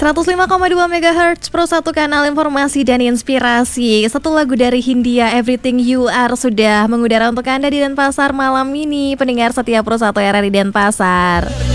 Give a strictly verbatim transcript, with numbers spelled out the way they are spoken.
seratus lima koma dua megahertz Pro satu kanal informasi dan inspirasi. Satu lagu dari Hindia, Everything You Are, sudah mengudara untuk Anda di Denpasar malam ini. Pendengar setia Pro satu era di Denpasar.